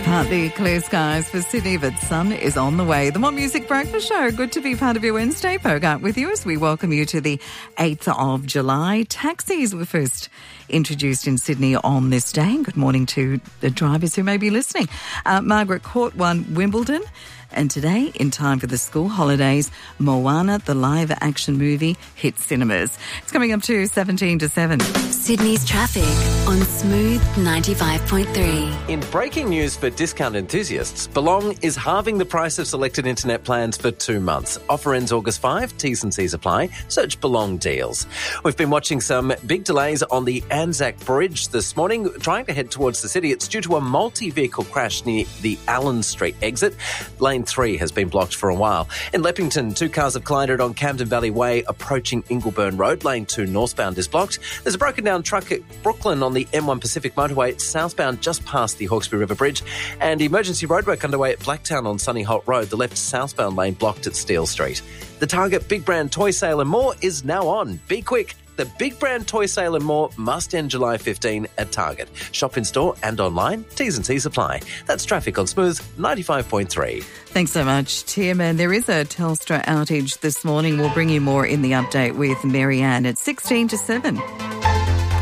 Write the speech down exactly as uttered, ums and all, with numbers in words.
Partly clear skies for Sydney, but sun is on the way. The More Music Breakfast Show. Good to be part of your Wednesday. Bogart with you as we welcome you to the eighth of July. Taxis were first introduced in Sydney on this day. Good morning to the drivers who may be listening. Uh, Margaret Court won Wimbledon. And today, in time for the school holidays, Moana, the live-action movie, hits cinemas. It's coming up to seventeen to seven. Sydney's traffic on Smooth ninety-five point three. In breaking news for discount enthusiasts, Belong is halving the price of selected internet plans for two months. Offer ends August fifth. T's and C's apply. Search Belong deals. We've been watching some big delays on the Anzac Bridge this morning, trying to head towards the city. It's due to a multi-vehicle crash near the Allen Street exit. Lane three has been blocked for a while. In Leppington, two cars have collided on Camden Valley Way approaching Ingleburn Road. Lane two northbound is blocked. There's a broken down truck at Brooklyn on the M one Pacific motorway southbound just past the Hawkesbury River Bridge, and emergency roadwork underway at Blacktown on Sunny Holt Road. The left southbound lane blocked at Steele Street. The Target Big Brand Toy Sale and More is now on. Be quick. The Big Brand Toy Sale and More must end July fifteenth at Target. Shop in store and online. T's and C's apply. That's traffic on Smooth ninety-five point three. Thanks so much, Tim. And there is a Telstra outage this morning. We'll bring you more in the update with Mary Ann at sixteen to seven.